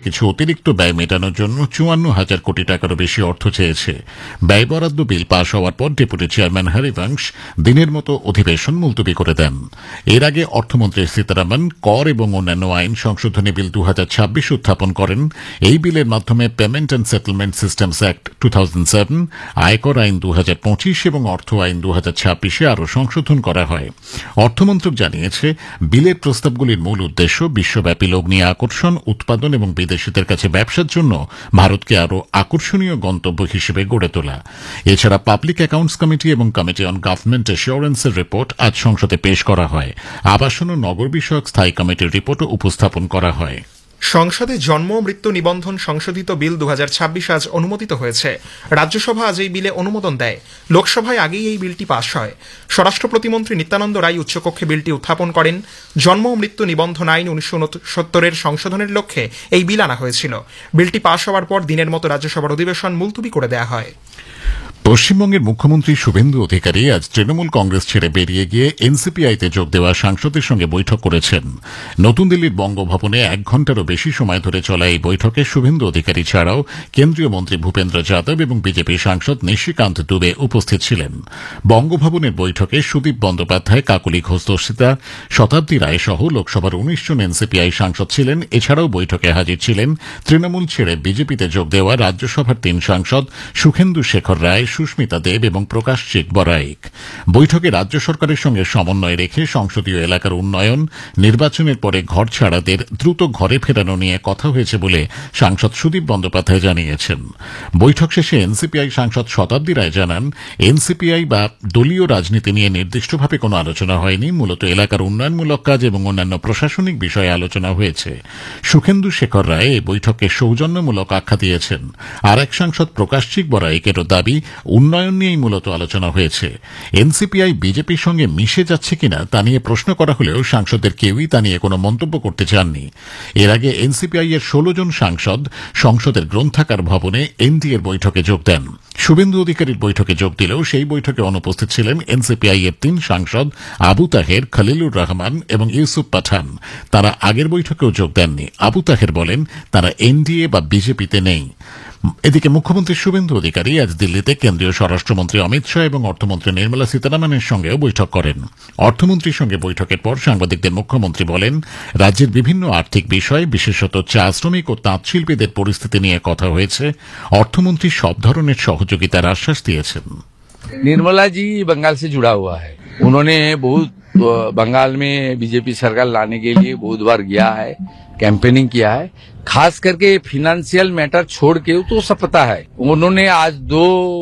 কিছু অতিরিক্ত ব্যয় মেটানোর জন্য ৫৪,০০০ কোটি টাকারও বেশি অর্থ চেয়েছে। ব্যয় বরাদ্দ বিল পাশ হওয়ার পর ডেপুটি চেয়ারম্যান হরিবংশ দিনের মতো অধিবেশন মুলতবি করে দেন। এর আগে অর্থমন্ত্রী সীতারামন কর এবং অন্যান্য আইন সংশোধনী বিল ২০২৬ উত্থাপন করেন। এই বিলের মাধ্যমে payment and settlement systems act ২০০৭, আয়কর আইন ২০২৫ এবং অর্থ আইন ২০২৬ আরও সংশোধন করা হয়। অর্থমন্ত্রক জানিয়েছে, বিলের প্রস্তাবগুলির মূল উদ্দেশ্য বিশ্বব্যাপী লগ্নি আকর্ষণ, উৎপাদন এবং বিদেশিদের কাছে ব্যবসার জন্য ভারতকে আরও আকর্ষণীয় গন্তব্য হিসেবে গড়ে তোলা। এছাড়া পাবলিক অ্যাকাউন্টস কমিটি এবং কমিটি অন গভর্নমেন্ট অ্যাসিওরেন্সের রিপোর্ট আজ সংসদে পেশ করা হয়। আবাসন ও নগর বিষয়ক স্থায়ী কমিটির রিপোর্টও উপস্থাপন করা হয়। সংসদে জন্ম ও মৃত্যু নিবন্ধন সংশোধিত বিল ২০২৬ আজ অনুমোদিত হয়েছে। রাজ্যসভা আজ এই বিলে অনুমোদন দেয়। লোকসভায় আগেই এই বিলটি পাশ হয়। স্বরাষ্ট্র প্রতিমন্ত্রী নিত্যানন্দ রায় উচ্চকক্ষে বিলটি উত্থাপন করেন। জন্ম ও মৃত্যু নিবন্ধন আইন ১৯৬৯ সংশোধনের লক্ষ্যে এই বিল আনা হয়েছিল। বিলটি পাশ হওয়ার পর দিনের মতো রাজ্যসভার অধিবেশন মুলতবি করে দেওয়া হয়। পশ্চিমবঙ্গের মুখ্যমন্ত্রী শুভেন্দু অধিকারী আজ তৃণমূল কংগ্রেস ছেড়ে বেরিয়ে গিয়ে এনসিপিআইতে যোগ দেওয়া সাংসদদের সঙ্গে বৈঠক করেছেন। নতুন দিল্লির বঙ্গভবনে ১ ঘণ্টারও বেশি সময় ধরে চলা এই বৈঠকে শুভেন্দু অধিকারী ছাড়াও কেন্দ্রীয় মন্ত্রী ভূপেন্দ্র যাদব এবং বিজেপি সাংসদ নিশিকান্ত দুবে উপস্থিত ছিলেন। বঙ্গভবনের বৈঠকে সুদীপ বন্দ্যোপাধ্যায়, কাকলি ঘোষ-দর্শিতা, শতাব্দী রায় সহ লোকসভার ১৯ জন এনসিপিআই সাংসদ ছিলেন। এছাড়াও বৈঠকে হাজির ছিলেন তৃণমূল ছেড়ে বিজেপিতে যোগ দেওয়া রাজ্যসভার ৩ সাংসদ সুখেন্দু শেখর রায়, সুস্মিতা দেব এবং প্রকাশজিৎ বড়াইক। বৈঠকে রাজ্য সরকারের সঙ্গে সমন্বয় রেখে সংসদীয় এলাকার উন্নয়ন, নির্বাচনের পরে ঘর ছাড়াদের দ্রুত ঘরে ফেরানো নিয়ে কথা হয়েছে বলে সাংসদ সুদীপ বন্দ্যোপাধ্যায় জানিয়েছেন। বৈঠক শেষে এনসিপিআই সাংসদ শতাব্দী রায় জানান, এনসিপিআই বা দলীয় রাজনীতি নিয়ে নির্দিষ্টভাবে কোনো আলোচনা হয়নি। মূলত এলাকার উন্নয়নমূলক কাজ এবং অন্যান্য প্রশাসনিক বিষয়ে আলোচনা হয়েছে। সুখেন্দু শেখর রায় এই বৈঠককে সৌজন্যমূলক আখ্যা দিয়েছেন। আর এক সাংসদ প্রকাশজিৎ বড়াইকেরও দাবি, উন্নয়ন নিয়েই মূলত আলোচনা হয়েছে। এনসিপিআই বিজেপির সঙ্গে মিশে যাচ্ছে কিনা তা নিয়ে প্রশ্ন করা হলেও সাংসদদের কেউই তা নিয়ে কোনো মন্তব্য করতে চাননি। এর আগে এনসিপিআই এর ১৬ জন সাংসদ সংসদের গ্রন্থাগার ভবনে এনডিএর বৈঠকে যোগ দেন। শুভেন্দু অধিকারীর বৈঠকে যোগ দিলেও সেই বৈঠকে অনুপস্থিত ছিলেন এনসিপিআই এর ৩ সাংসদ আবু তাহের, খলিলুর রহমান এবং ইউসুফ পাঠান। তারা আগের বৈঠকেও যোগ দেননি। আবু তাহের বলেন, তারা এনডিএ বা বিজেপিতে নেই। এদিকে মুখ্যমন্ত্রী শুভেন্দু অধিকারী আজ দিল্লিতে কেন্দ্রীয় স্বরাষ্ট্রমন্ত্রী অমিত শাহ এবং অর্থমন্ত্রী নির্মলা সীতারামনের সঙ্গেও বৈঠক করেন। অর্থমন্ত্রীর সঙ্গে বৈঠকের পর সাংবাদিকদের মুখ্যমন্ত্রী বলেন, রাজ্যের বিভিন্ন আর্থিক বিষয়, বিশেষত চা শ্রমিক ও তাঁত শিল্পীদের পরিস্থিতি নিয়ে কথা হয়েছে। অর্থমন্ত্রী সব ধরনের সহযোগিতার আশ্বাস দিয়েছেন। निर्मला जी बंगाल से जुड़ा हुआ है। उन्होंने बहुत बंगाल में बीजेपी सरकार लाने के लिए बहुत बार गया है, कैंपेनिंग किया है। खास करके फाइनेंशियल मैटर छोड़ के तो सब पता है। उन्होंने आज 2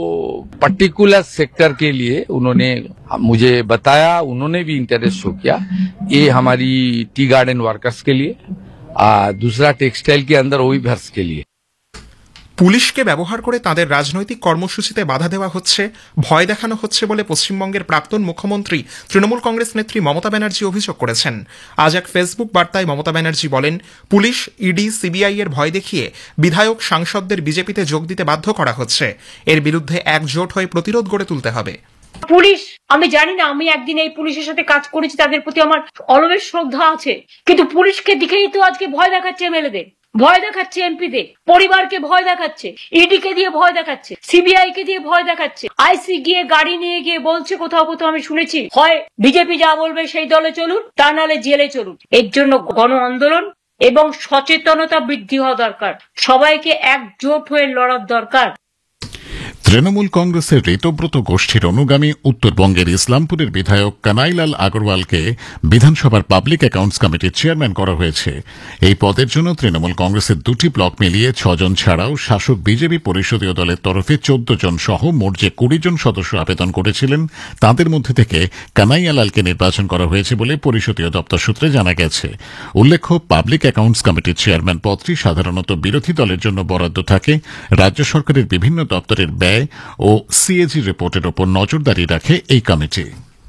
पर्टिकुलर सेक्टर के लिए उन्होंने मुझे बताया, उन्होंने भी इंटरेस्ट शो किया। ये हमारी टी गार्डन वर्कर्स के लिए, दूसरा टेक्सटाइल के अंदर ओवीवर्स के लिए। পুলিশকে ব্যবহার করে তাদের রাজনৈতিক কর্মসূচিতে বাধা দেওয়া হচ্ছে, ভয় দেখানো হচ্ছে বলে পশ্চিমবঙ্গের প্রাক্তন মুখ্যমন্ত্রী তৃণমূল কংগ্রেস নেত্রী মমতা ব্যানার্জি অভিযোগ করেছেন। আজ এক ফেসবুক বার্তায় মমতা ব্যানার্জি বলেন, পুলিশ, ইডি, সিবিআই এর ভয় দেখিয়ে বিধায়ক, সাংসদদের বিজেপিতে যোগ দিতে বাধ্য করা হচ্ছে। এর বিরুদ্ধে একজোট হয়ে প্রতিরোধ গড়ে তুলতে হবে। পুলিশ, আমি জানি না, আমি একদিন এই পুলিশের সাথে কাজ করেছি, তাদের প্রতি আমার অলবেজ শ্রদ্ধা আছে, কিন্তু পুলিশকে দিকেই তো আজকে ভয় দেখাচ্ছে এমএলএদের, ভয় দেখাচ্ছে এমপিদের, পরিবারকে ভয় দেখাচ্ছে, ইডি কে দিয়ে ভয় দেখাচ্ছে, সিবিআই কে দিয়ে ভয় দেখাচ্ছে, আইসি গিয়ে গাড়ি নিয়ে গিয়ে বলছে কোথাও কোথাও আমি শুনেছি, হয় বিজেপি যা বলবে সেই দলে চলুন, তা নাহলে জেলে চলুন। এর জন্য গণ আন্দোলন এবং সচেতনতা বৃদ্ধি হওয়া দরকার। সবাইকে একজোট হয়ে লড়ার দরকার। তৃণমূল কংগ্রেসের ঋতব্রত গোষ্ঠীর অনুগামী উত্তরবঙ্গের ইসলামপুরের বিধায়ক কানাইলাল আগরওয়ালকে বিধানসভার পাবলিক অ্যাকাউন্টস কমিটির চেয়ারম্যান করা হয়েছে। এই পদের জন্য তৃণমূল কংগ্রেসের 2টি ব্লক মিলিয়ে 6 জন ছাড়াও শাসক বিজেপি পরিষদীয় দলের তরফে 14 জন সহ মোট যে 20 জন সদস্য আবেদন করেছিলেন, তাদের মধ্যে থেকে কানাইয়ালালকে নির্বাচন করা হয়েছে বলে পরিষদীয় দপ্তর সূত্রে জানা গেছে। উল্লেখ্য, পাবলিক অ্যাকাউন্টস কমিটির চেয়ারম্যান পদটি সাধারণত বিরোধী দলের জন্য বরাদ্দ থাকে। রাজ্য সরকারের বিভিন্ন দপ্তরের ব্যয় ও সিএজি রিপোর্টের ওপর নজরদারি রাখে এই কমিটি।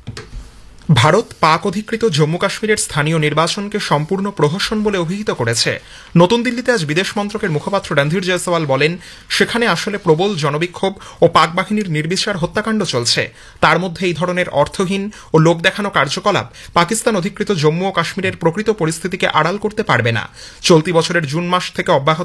ভারত পাক অধিকৃত জম্মু কাশ্মীরের স্থানীয় নির্বাচনকে সম্পূর্ণ প্রহসন বলে অভিহিত করেছে। নতুন দিল্লিতে আজ বিদেশ মন্ত্রকের মুখপাত্র রণধীর জয়সওয়াল বলেন, সেখানে আসলে প্রবল জনবিক্ষোভ ও পাক বাহিনীর নির্বিচার হত্যাকাণ্ড চলছে। তার মধ্যে এই ধরনের অর্থহীন ও লোক দেখানো কার্যকলাপ পাকিস্তান অধিকৃত জম্মু ও কাশ্মীরের প্রকৃত পরিস্থিতিকে আড়াল করতে পারবে না। চলতি বছরের জুন মাস থেকে অব্যাহত